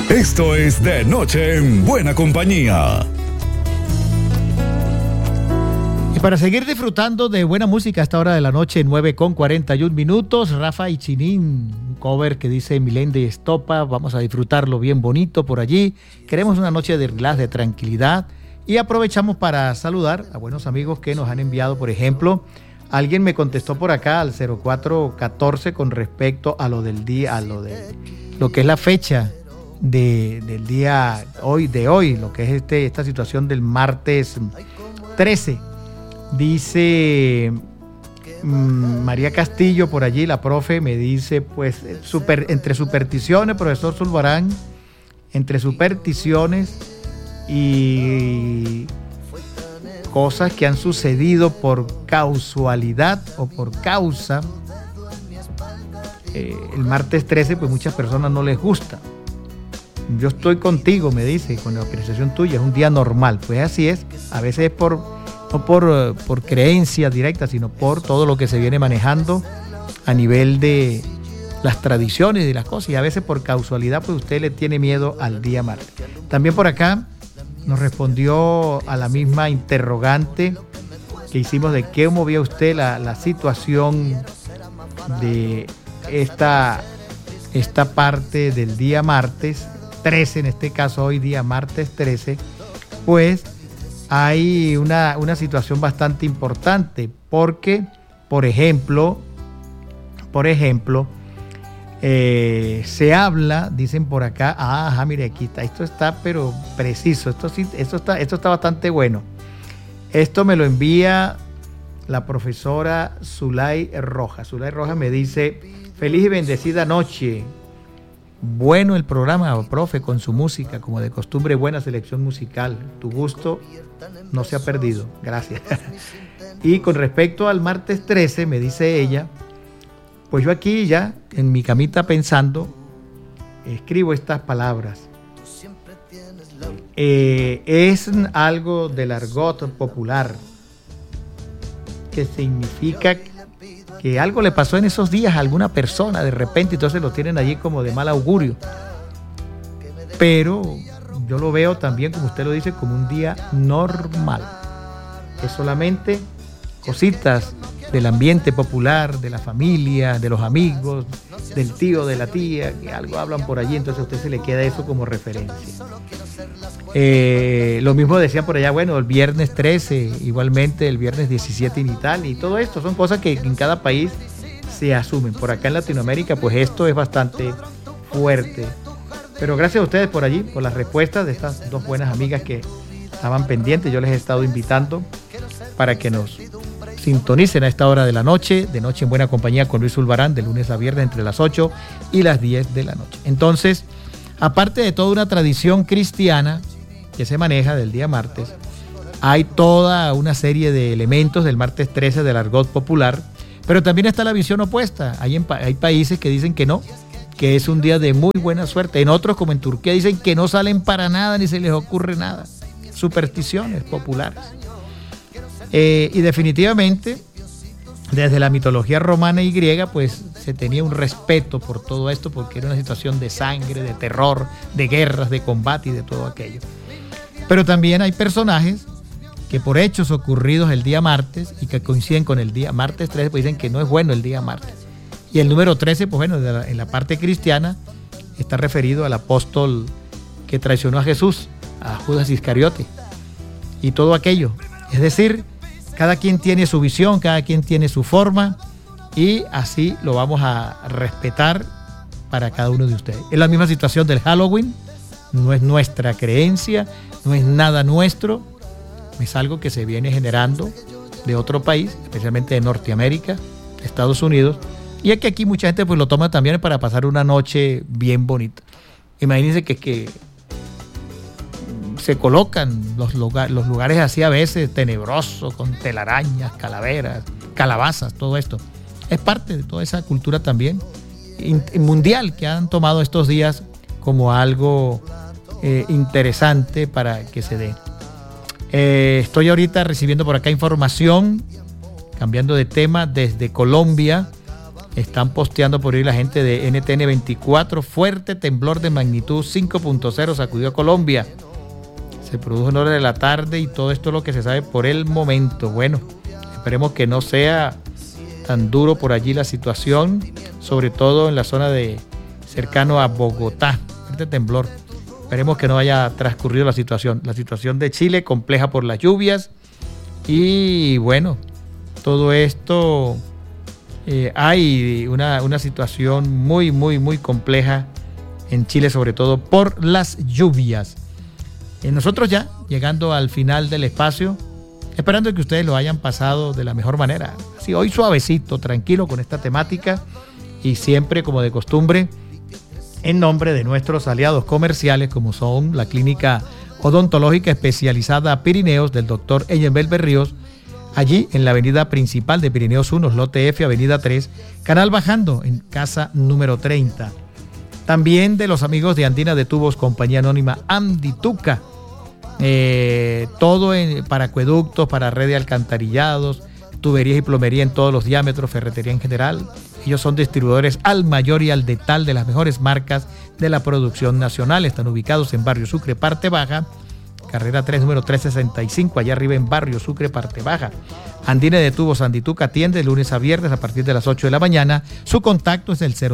Esto es De Noche en Buena Compañía. Y para seguir disfrutando de buena música a esta hora de la noche, 9:41, Rafa y Chinín, un cover que dice Milende y Estopa. Vamos a disfrutarlo bien bonito por allí. Queremos una noche de relax, de tranquilidad. Y aprovechamos para saludar a buenos amigos que nos han enviado, por ejemplo, alguien me contestó por acá al 0414 con respecto a lo del día, lo que es la fecha del día de hoy, lo que es esta situación del martes 13. Dice María Castillo por allí, la profe, me dice, pues, entre supersticiones, profesor Zulbarán, entre supersticiones y cosas que han sucedido por causalidad o por causa, el martes 13, pues muchas personas no les gusta. Yo estoy contigo, me dice, con la apreciación tuya, es un día normal. Pues así es, a veces es no por creencia directa, sino por todo lo que se viene manejando a nivel de las tradiciones y de las cosas, y a veces por causalidad, pues usted le tiene miedo al día martes. También por acá nos respondió a la misma interrogante que hicimos de cómo vio usted la situación de esta parte del día martes 13, en este caso hoy día martes 13, pues hay una situación bastante importante porque, por ejemplo, se habla, dicen por acá, mire, aquí está, esto está pero preciso, esto está bastante bueno. Esto me lo envía la profesora Zulay Rojas. Zulay Rojas me dice: feliz y bendecida noche. Bueno el programa, profe, con su música, como de costumbre, buena selección musical. Tu gusto no se ha perdido. Gracias. Y con respecto al martes 13, me dice ella, pues yo aquí ya, en mi camita pensando, escribo estas palabras. Es algo del argot popular, que significa que algo le pasó en esos días a alguna persona de repente, entonces lo tienen allí como de mal augurio. Pero yo lo veo también, como usted lo dice, como un día normal. Es solamente cositas del ambiente popular, de la familia, de los amigos, del tío, de la tía, que algo hablan por allí, entonces a usted se le queda eso como referencia. Lo mismo decían por allá, bueno, el viernes 13, igualmente el viernes 17 en Italia, y todo esto son cosas que en cada país se asumen. Por acá en Latinoamérica, pues esto es bastante fuerte. Pero gracias a ustedes por allí, por las respuestas de estas dos buenas amigas que estaban pendientes. Yo les he estado invitando para que nos sintonicen a esta hora de la noche, de Noche en Buena Compañía con Luis Zulbarán, de lunes a viernes entre las 8 y las 10 de la noche. Entonces, aparte de toda una tradición cristiana que se maneja del día martes, hay toda una serie de elementos del martes 13 del argot popular, pero también está la visión opuesta. Hay países que dicen que no, que es un día de muy buena suerte. En otros, como en Turquía, dicen que no salen para nada ni se les ocurre nada. Supersticiones populares. Y definitivamente, desde la mitología romana y griega, pues se tenía un respeto por todo esto, porque era una situación de sangre, de terror, de guerras, de combate y de todo aquello. Pero también hay personajes que por hechos ocurridos el día martes y que coinciden con el día martes 13, pues dicen que no es bueno el día martes. Y el número 13, pues bueno, en la parte cristiana está referido al apóstol que traicionó a Jesús, a Judas Iscariote, y todo aquello. Es decir, cada quien tiene su visión, cada quien tiene su forma, y así lo vamos a respetar para cada uno de ustedes. Es la misma situación del Halloween, no es nuestra creencia, no es nada nuestro, es algo que se viene generando de otro país, especialmente de Norteamérica, Estados Unidos, y es que aquí mucha gente pues lo toma también para pasar una noche bien bonita. Imagínense que se colocan los lugares así a veces tenebrosos, con telarañas, calaveras, calabazas, todo esto. Es parte de toda esa cultura también mundial que han tomado estos días como algo interesante para que se dé. Estoy ahorita recibiendo por acá información, cambiando de tema, desde Colombia. Están posteando por ahí la gente de NTN 24. Fuerte temblor de magnitud 5.0 sacudió a Colombia. Se produjo en horas de la tarde y todo esto es lo que se sabe por el momento. Bueno, esperemos que no sea tan duro por allí la situación, sobre todo en la zona de cercano a Bogotá. Fuerte temblor. Esperemos que no haya transcurrido la situación. La situación de Chile compleja por las lluvias y bueno, todo esto hay una situación muy, muy, muy compleja en Chile, sobre todo por las lluvias. Nosotros ya llegando al final del espacio, esperando que ustedes lo hayan pasado de la mejor manera. Así, hoy suavecito, tranquilo con esta temática y siempre como de costumbre, en nombre de nuestros aliados comerciales como son la Clínica Odontológica Especializada Pirineos del Dr. Eyenbel Berríos, allí en la avenida principal de Pirineos 1, lote F, avenida 3, canal bajando en casa número 30. También de los amigos de Andina de Tubos, compañía anónima Andituca, todo para acueductos, para red de alcantarillados, tuberías y plomería en todos los diámetros, ferretería en general. Ellos son distribuidores al mayor y al detal de las mejores marcas de la producción nacional. Están ubicados en Barrio Sucre, parte baja, carrera 3, número 365, allá arriba en Barrio Sucre, parte baja. Andina de Tubos Andituca atiende de lunes a viernes a partir de las 8 de la mañana. Su contacto es el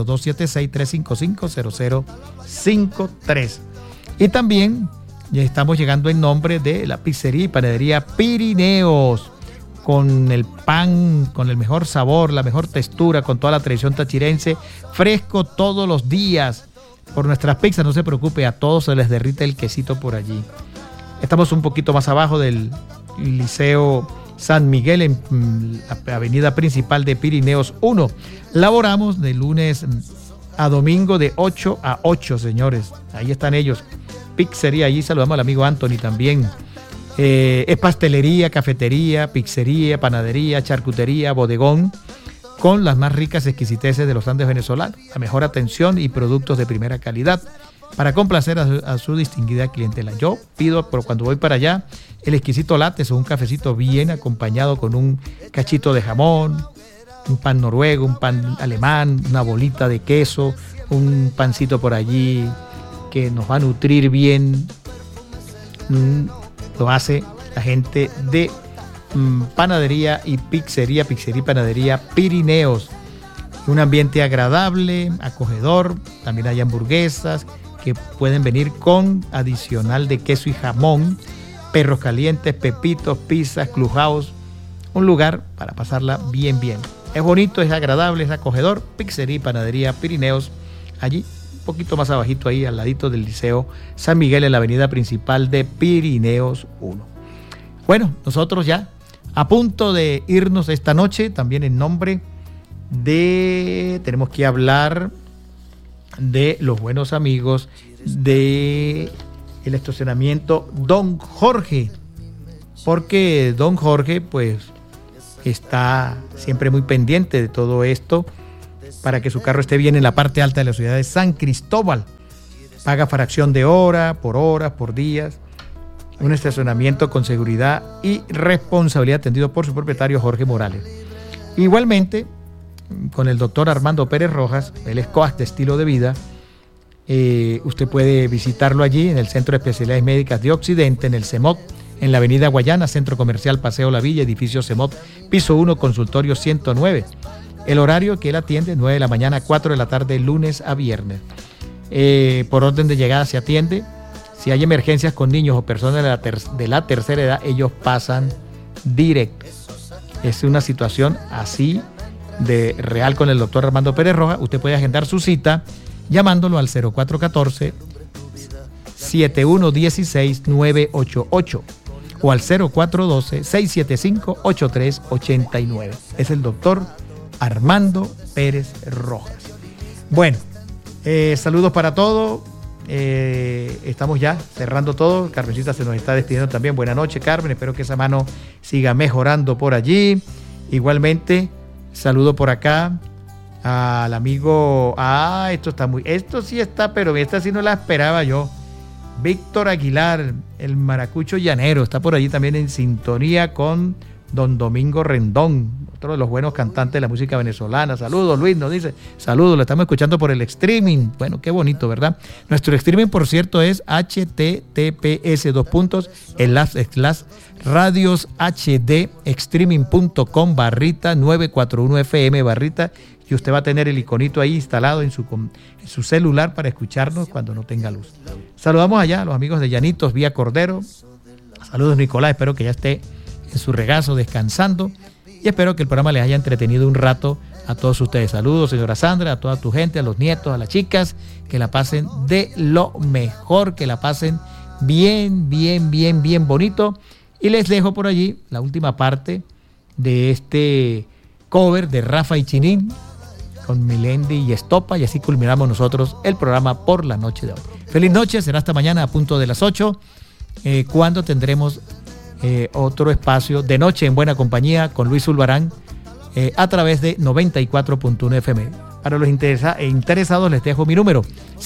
0276-355-0053. Y también ya estamos llegando en nombre de la pizzería y panadería Pirineos, con el pan, con el mejor sabor, la mejor textura, con toda la tradición tachirense, fresco todos los días. Por nuestras pizzas, no se preocupe, a todos se les derrite el quesito por allí. Estamos un poquito más abajo del Liceo San Miguel, en la avenida principal de Pirineos 1. Laboramos de lunes a domingo de 8 a 8, señores. Ahí están ellos. Pizzería, allí saludamos al amigo Anthony también. Es pastelería, cafetería, pizzería, panadería, charcutería, bodegón, con las más ricas exquisiteces de los Andes venezolanos, la mejor atención y productos de primera calidad para complacer a su distinguida clientela. Yo pido, pero cuando voy para allá, el exquisito látex o un cafecito bien acompañado con un cachito de jamón, un pan noruego, un pan alemán, una bolita de queso, un pancito por allí que nos va a nutrir bien. Lo hace la gente de panadería y pizzería y panadería Pirineos. Un ambiente agradable, acogedor. También hay hamburguesas que pueden venir con adicional de queso y jamón, perros calientes, pepitos, pizzas, clubhouse. Un lugar para pasarla bien, bien. Es bonito, es agradable, es acogedor. Pizzería y panadería Pirineos, allí un poquito más abajito, ahí al ladito del Liceo San Miguel, en la avenida principal de Pirineos 1. Bueno, nosotros ya a punto de irnos esta noche, también en nombre de, tenemos que hablar de los buenos amigos de el estacionamiento Don Jorge, porque Don Jorge pues está siempre muy pendiente de todo esto para que su carro esté bien en la parte alta de la ciudad de San Cristóbal. Paga fracción de hora, por días. Un estacionamiento con seguridad y responsabilidad atendido por su propietario Jorge Morales. Igualmente, con el doctor Armando Pérez Rojas, él es coach de estilo de vida. Usted puede visitarlo allí en el Centro de Especialidades Médicas de Occidente, en el CEMOT, en la avenida Guayana, Centro Comercial Paseo La Villa, edificio CEMOT, piso 1, consultorio 109. El horario que él atiende, 9 de la mañana a 4 de la tarde, lunes a viernes. Por orden de llegada se atiende. Si hay emergencias con niños o personas de la tercera edad, ellos pasan directo. Es una situación así de real con el doctor Armando Pérez Rojas. Usted puede agendar su cita llamándolo al 0414-7116-988 o al 0412-675-8389. Es el doctor Armando Pérez Rojas. Bueno, saludos para todos. Estamos ya cerrando todo. Carmencita se nos está despidiendo también. Buenas noches, Carmen. Espero que esa mano siga mejorando por allí. Igualmente, saludo por acá al amigo. Esto sí está, pero esta sí no la esperaba yo. Víctor Aguilar, el maracucho llanero, está por allí también en sintonía con don Domingo Rendón. otro de los buenos cantantes de la música venezolana. Saludos, Luis, nos dice. Saludos, lo estamos escuchando por el streaming. Bueno, qué bonito, ¿verdad? Nuestro streaming, por cierto, es https://radioshd_streaming.com/941fm/ y usted va a tener el iconito ahí instalado en su celular para escucharnos cuando no tenga luz. Saludamos allá a los amigos de Llanitos Vía Cordero. Saludos, Nicolás, espero que ya esté en su regazo descansando y espero que el programa les haya entretenido un rato a todos ustedes. Saludos, señora Sandra, a toda tu gente, a los nietos, a las chicas, que la pasen de lo mejor, que la pasen bien bonito. Y les dejo por allí la última parte de este cover de Rafa y Chinín con Melendi y Estopa, y así culminamos nosotros el programa por la noche de hoy. Feliz noche, será hasta mañana a punto de las 8, cuando tendremos otro espacio de Noche en Buena Compañía con Luis Zulbarán a través de 94.1 FM. Para los interesados les dejo mi número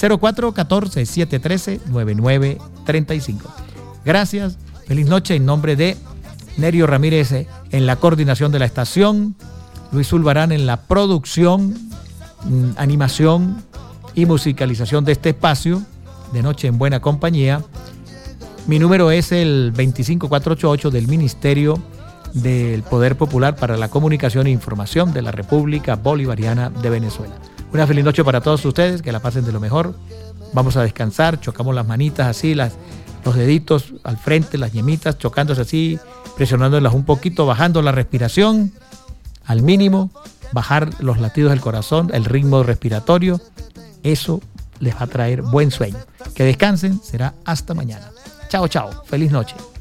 0414-713-9935. Gracias, feliz noche en nombre de Nerio Ramírez en la coordinación de la estación, Luis Zulbarán en la producción, animación y musicalización de este espacio de Noche en Buena Compañía. Mi número es el 25488 del Ministerio del Poder Popular para la Comunicación e Información de la República Bolivariana de Venezuela. Una feliz noche para todos ustedes, que la pasen de lo mejor. Vamos a descansar, chocamos las manitas así, los deditos al frente, las yemitas, chocándose así, presionándolas un poquito, bajando la respiración al mínimo, bajar los latidos del corazón, el ritmo respiratorio. Eso les va a traer buen sueño. Que descansen, será hasta mañana. Chao, chao. Feliz noche.